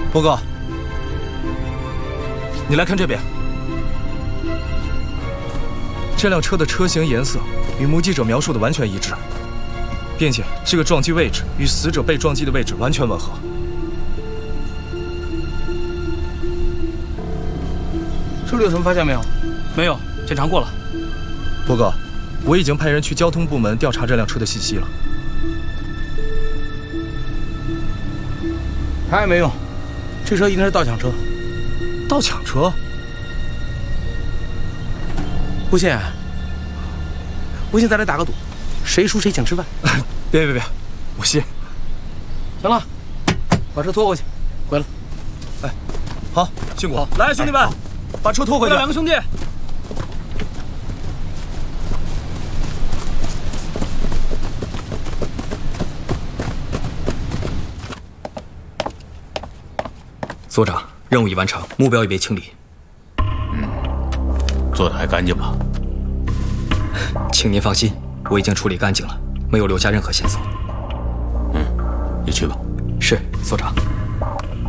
报告，你来看这边。这辆车的车型、颜色与目击者描述的完全一致，并且这个撞击位置与死者被撞击的位置完全吻合。 这里有什么发现没有？ 没有，检查过了。 报告，我已经派人去交通部门调查这辆车的信息了。 查也没用，这车一定是盗抢车。 盗抢车？ 不信，咱俩打个赌，谁输谁请吃饭。 别，我信。 行了，把车拖过去，回来。 哎，好，辛苦。来，兄弟们，把车拖回去。 两个兄弟。 所长，任务已完成，目标已被清理。 做得还干净吧？ 请您放心，我已经处理干净了，没有留下任何线索。 你去吧。 是，所长。